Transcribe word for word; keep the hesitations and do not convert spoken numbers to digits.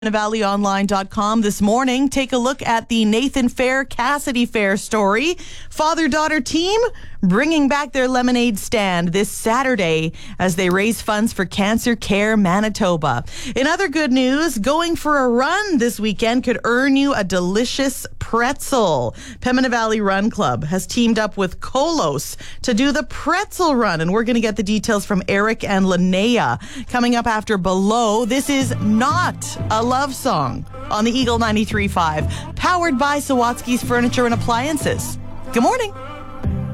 Valley Online dot com this morning. Take a look at the Nathan Fair, Cassidy Fair story. Father-daughter team bringing back their lemonade stand this Saturday as they raise funds for Cancer Care Manitoba. In other good news, going for a run this weekend could earn you a delicious pretzel. Pembina Valley Run Club has teamed up with Kolos to do the pretzel run, and we're going to get the details from Eric and Linnea coming up after Below. This is not a love song on the Eagle ninety-three point five, powered by Sawatsky's Furniture and Appliances. Good morning.